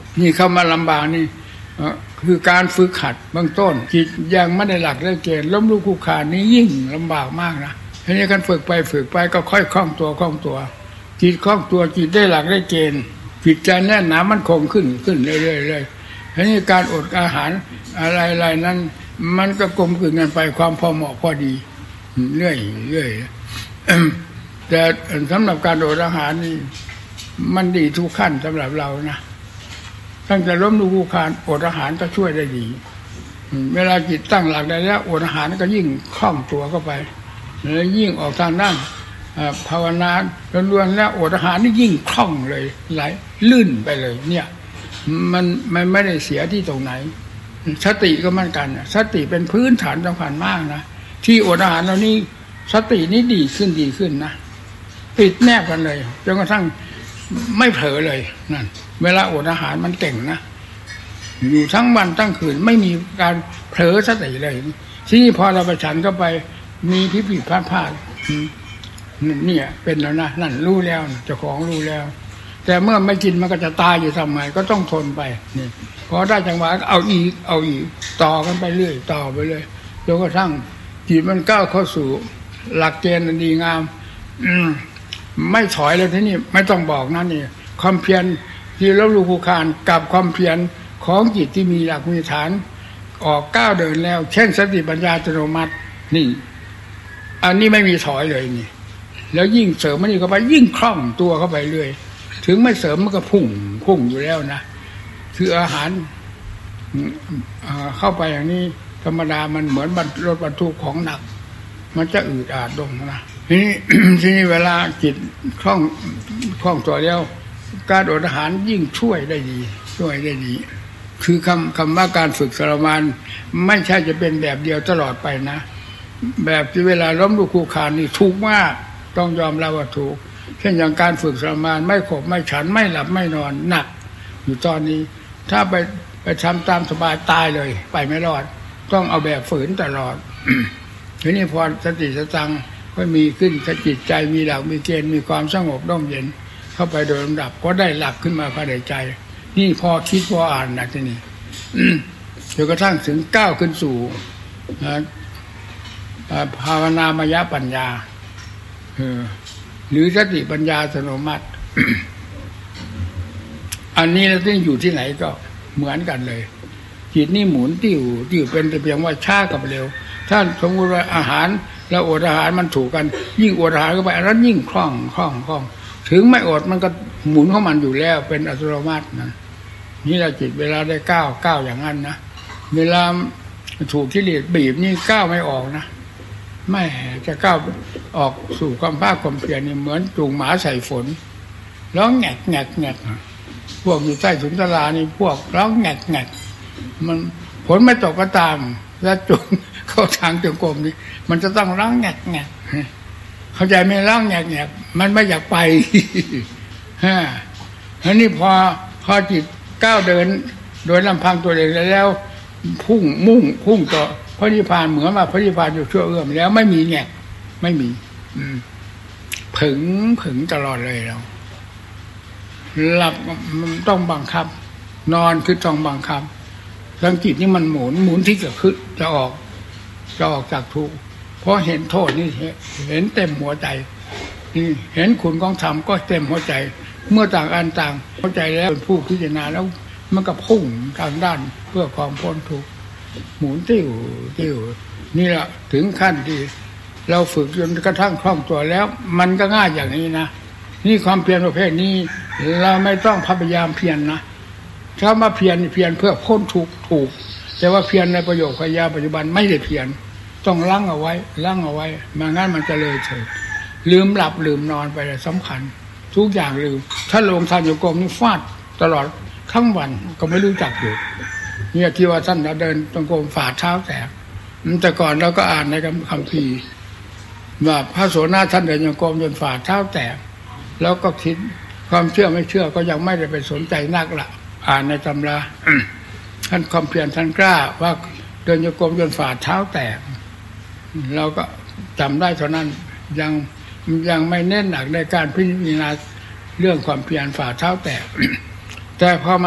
นี่เข้ามาลำบากนี่คือการฝึกหัดเบื้องต้นจิตยังไม่ได้หลักได้เกณฑ์ล้มลุกคลุกคลานนี้ยิ่งลำบากมากนะทีนี้การฝึกไปก็ค่อยคล่องตัวจิตคล่องตัวจิตได้หลักได้เกณฑ์จิตใจแน่นหนามันคงขึ้นเรื่อยๆทีนี้การอดอาหารอะไรนั้นมันก็กลมกลืนกันไปความพอเหมาะพอดีเรื่อยแต่สำหรับการอดอาหารนี่มันดีทุกขั้นสำหรับเรานะตั้งแต่ล้มลุกคลุกคลานอดอาหารก็ช่วยได้ดีเวลาจิตตั้งหลักได้แล้วอดอาหารก็ยิ่งคล่องตัวเข้าไปแล้วยิ่งออกทางด้านภาวนาล้วนๆแล้วอดอาหารนี่ยิ่งคล่องเลยไหลลื่นไปเลยเนี่ยมันไม่ได้เสียที่ตรงไหนสติก็เหมือนกันสติเป็นพื้นฐานสำคัญมากนะที่อดอาหารเรานี่สตินี่ดีขึ้นนะติดแนบกันเลยจนกระทั่งไม่เผลอเลยนั่นเวลาอดอาหารมันเก่งนะอยู่ทั้งวันทั้งคืนไม่มีการเผลอสติเลยที่พอเราไปฉันก็ไปมีผิดพลาดเนี่ยเป็นแล้วนะนั่นรู้แล้วเจ้าของรู้แล้วแต่เมื่อไม่กินมันก็จะตายอยู่ทำไมก็ต้องทนไปนี่พอได้จังหวะเอาอีกต่อกันไปเรื่อยต่อไปเลยจนกระทั่งจิตมันก้าวเข้าสู่หลักเกณฑ์อันดีงามไม่ถอยเลยที่นี่ไม่ต้องบอกนั่นนี่ความเพียรที่ล้มลุกคลุกคลานกับความเพียรของจิตที่มีหลักมีฐานออกก้าวเดินแล้วเช่นสติปัญญาอัตโนมัตินี่อันนี้ไม่มีถอยเลยนี่แล้วยิ่งเสริมมันนี่เข้าไปยิ่งคล่องตัวเข้าไปเรื่อยถึงไม่เสริมมันก็พุ่งอยู่แล้วนะคืออาหารเข้าไปอย่างนี้ธรรมดามันเหมือนรถบรรทุกของหนักมันจะอืดอาดลงนะทีนี้เวลาจิตคล่องตัวแล้วการอดอาหารยิ่งช่วยได้ดีคือคำว่าการฝึกสมานไม่ใช่จะเป็นแบบเดียวตลอดไปนะแบบที่เวลาล้มลุกคลุกคลานนี่ถูกมากต้องยอมรับว่าถูกเช่นอย่างการฝึกสมานไม่ขบไม่ฉันไม่หลับไม่นอนหนักอยู่ตอนนี้ถ้าไปทำตามสบายตายเลยไปไม่รอดต้องเอาแบบฝืนตลอด ทีนี้พอสติสตังก็มีขึ้นจิตใจมีหลักมีเกณฑ์มีความสงบร่มเย็นเข้าไปโดยลำดับก็ได้หลักขึ้นมาภายในใจนี่พอคิดพออ่านนะทีนี้จนกระทั่งถึงก้าวขึ้นสู่ภาวนามยปัญญาหรือสติปัญญาอัตโนมัติ อันนี้เราต้องอยู่ที่ไหนก็เหมือนกันเลยจิตนี่หมุนติ้วเป็นแต่เพียงว่าช้ากับเร็วถ้าสมมติว่าอาหารแล้วอดอาหารมันถูกกันยิ่งอดอาหารเข้าไปอันนั้นยิ่งคล่องถึงไม่อดมันก็หมุนของมันอยู่แล้วเป็นอัตโนมัตินะนี่แหละจิตเวลาได้ก้าวอย่างนั้นนะเวลาถูกกิเลสบีบนี่ก้าวไม่ออกนะไม่จะก้าวออกสู่ความภาคความเพียรนี่เหมือนจูงหมาใส่ฝนร้องแงกพวกอยู่ใต้ถุนตลานี่พวกร้องแงกมันฝนไม่ตกก็ตามแล้วจูงเข้าทางจงกรมนี่มันจะต้องร้องแงกเข้าใจไหมร้องแงกมันไม่อยากไปอันนี้พอจิตก้าวเดินโดยลำพังตัวเองแล้วพุ่งต่อพระนิพพานเหมือนว่าพระนิพพานอยู่ชั่วเอื้อมแล้วไม่มีแงกไม่มีผึ่งตลอดเลยเราหลับมันต้องบังคับนอนคือต้องบังคับสังจิตนี่มันหมุนที่จะขึ้นจะออกจากทุกข์เพราะเห็นโทษนี่เห็นเต็มหัวใจนี่เห็นคุณของธรรมก็เต็มหัวใจเมื่อต่างอันต่างเข้าใจแล้วเป็นผู้พิจารณาแล้วมันก็พุ่งทางด้านเพื่อความพ้นทุกข์หมุนติ้วนี่แหละถึงขั้นที่เราฝึกจนกระทั่งคล่องตัวแล้วมันก็ง่ายอย่างนี้นะนี่ความเพียรประเภทนี้เราไม่ต้องพยายามเพียรนะถ้ามาเพียรเพื่อพ้นทุกข์ถูกแต่ว่าเพียรในประโยคพยาปัจจุบันไม่ได้เพียรต้องลั่งเอาไว้ไม่งั้นมันจะเลยเถิดลืมหลับลืมนอนไปเลยสำคัญทุกอย่างลืมถ้าลงทานโยกรมนี่ฟาดตลอดทั้งวันก็ไม่รู้จักอยู่เนี่ยที่ว่าท่านเดินตรงกรมฝ่าเท้าแตกแต่ก่อนเราก็อ่านในคัมภีร์ว่าพระโสนาท่านเดินโยกรมจนฝ่าเท้าแตกแล้วก็คิดความเชื่อไม่เชื่อก็ยังไม่ได้ไปสนใจนักละอ่านในตำราท่านความเพียรท่านกล้าว่าเดินโยกรมจนฝ่าเท้าแตกเราก็จำได้เท่านั้นยังไม่เน้นหนักในการพิจารณาเรื่องความเพียรฝ่าเท้าแตกแต่พอมา